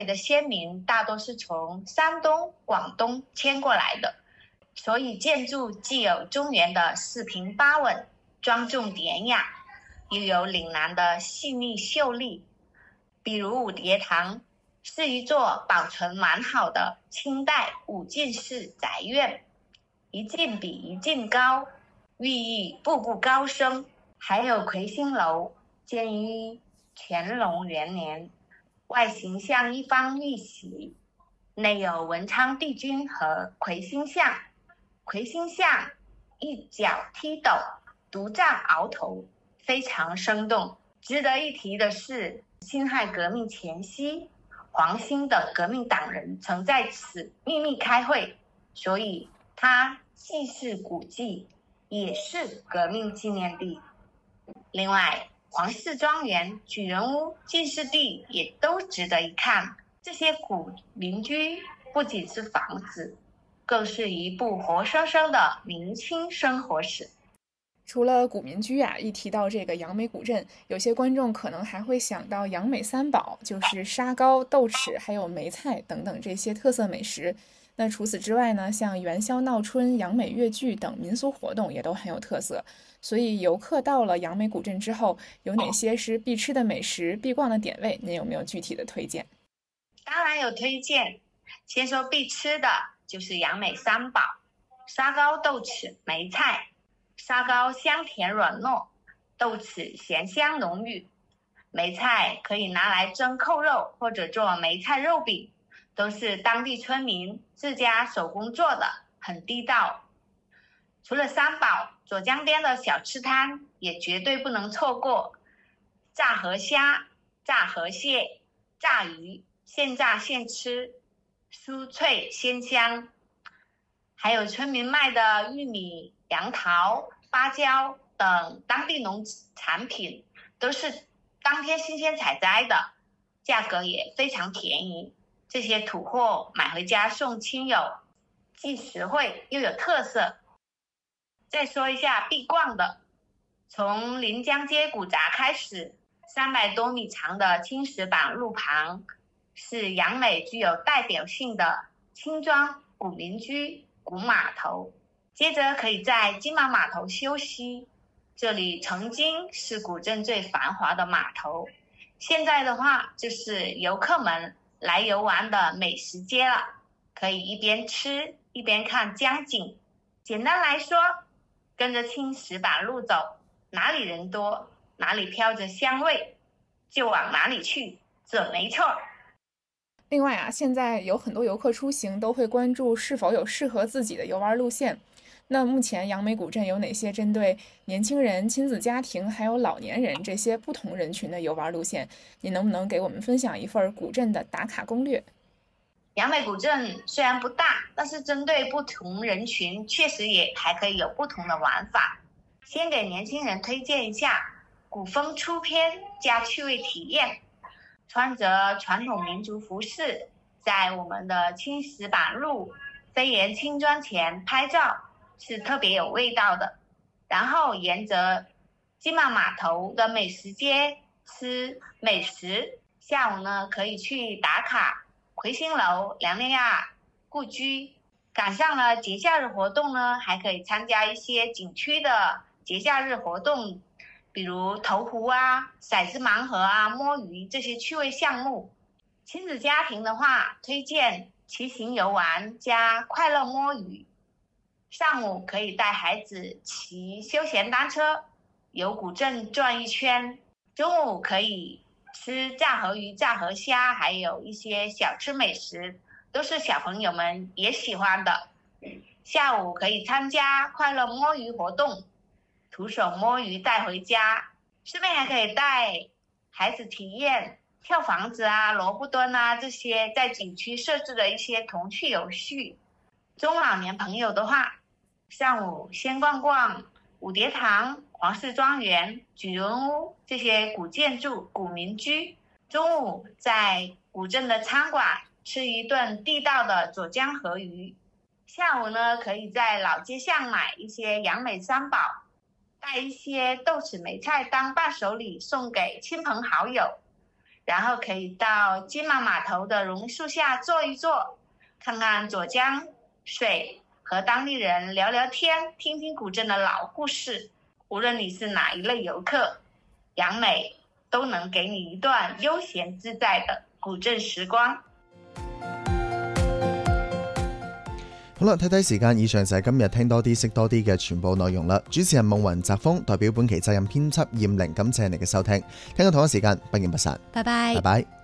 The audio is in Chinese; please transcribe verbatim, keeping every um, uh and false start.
的先民大多是从山东、广东迁过来的，所以建筑既有中原的四平八稳、庄重典雅，又有岭南的细腻秀丽。比如五叠堂是一座保存完好的清代五进式宅院，一进比一进高，寓意步步高升。还有魁星楼，建于乾隆元年，外形像一方玉玺，内有文昌帝君和魁星像，魁星像一脚踢斗，独占鳌头，非常生动。值得一提的是，辛亥革命前夕，黄兴等革命党人曾在此秘密开会，所以它既是古迹，也是革命纪念地。另外，皇室庄园、举人屋、进士第也都值得一看。这些古民居不仅是房子，更是一部活生生的明清生活史。 除了古民居啊，一提到这个杨梅古镇，有些观众可能还会想到杨梅三宝，就是沙糕、豆豉还有梅菜等等这些特色美食。那除此之外呢，像元宵闹春、杨梅越剧等民俗活动也都很有特色。所以游客到了杨梅古镇之后，有哪些是必吃的美食、必逛的点位？您有没有具体的推荐？ 当然有推荐。先说必吃的，就是杨梅三宝：沙糕、豆豉、梅菜。沙糕香甜软糯，豆豉咸香浓郁，梅菜可以拿来蒸扣肉或者做梅菜肉饼，都是当地村民自家手工做的，很地道。除了三宝，左江边的小吃摊也绝对不能错过，炸河虾、炸河蟹、炸鱼，现炸现吃，酥脆鲜香。还有村民卖的玉米、杨桃、芭蕉等当地农产品，都是当天新鲜采摘的，价格也非常便宜。这些土货买回家送亲友，既实惠又有特色。再说一下必逛的，从临江街古闸开始，三百多米长的青石板路旁，是杨梅具有代表性的轻装古民居古码头。接着可以在金马码头休息，这里曾经是古镇最繁华的码头，现在的话就是游客们来游玩的美食街了，可以一边吃一边看江景。简单来说，跟着青石板路走，哪里人多，哪里飘着香味，就往哪里去，准没错。 另外啊，现在有很多游客出行都会关注是否有适合自己的游玩路线。那目前杨梅古镇有哪些针对年轻人、亲子家庭还有老年人这些不同人群的游玩路线？你能不能给我们分享一份古镇的打卡攻略？ 杨梅古镇虽然不大，但是针对不同人群确实也还可以有不同的玩法。先给年轻人推荐一下古风出片加趣味体验，穿着传统民族服饰，在我们的青石板路飞檐青砖前拍照是特别有味道的。然后沿着金马码头的美食街吃美食，下午呢可以去打卡魁星楼、梁内亚故居。赶上了节假日活动呢，还可以参加一些景区的节假日活动，比如投壶啊、骰子盲盒啊、摸鱼这些趣味项目。亲子家庭的话，推荐骑行游玩加快乐摸鱼。上午可以带孩子骑休闲单车，游古镇转一圈。中午可以吃炸河鱼、炸河虾，还有一些小吃美食，都是小朋友们也喜欢的。下午可以参加快乐摸鱼活动，徒手摸鱼带回家，顺便还可以带孩子体验跳房子啊、萝卜蹲啊这些在景区设置的一些童趣游戏。中老年朋友的话，上午先逛逛五叠堂、皇室庄园、举人屋这些古建筑、古民居，中午在古镇的餐馆吃一顿地道的左江河鱼，下午呢可以在老街巷买一些杨梅三宝，带一些豆豉梅菜当伴手礼送给亲朋好友。 然后可以到金马码头的榕树下坐一坐，看看左江水，和当地人聊聊天，听听古镇的老故事。无论你是哪一类游客，杨梅都能给你一段悠闲自在的古鎮時光。 好啦，睇睇時間，以上就係今日聽多啲識多啲嘅全部內容啦。主持人夢雲澤峰代表本期責任編輯葉玲，感謝你嘅收聽。聽日同一時間不見不散， 拜拜， 拜拜。